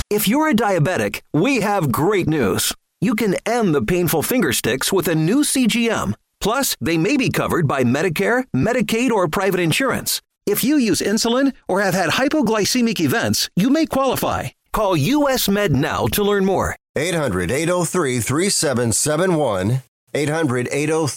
If you're a diabetic, we have great news. You can end the painful finger sticks with a new CGM. Plus, they may be covered by Medicare, Medicaid, or private insurance. If you use insulin or have had hypoglycemic events, you may qualify. Call US Med now to learn more. 800-803-3771. 800-803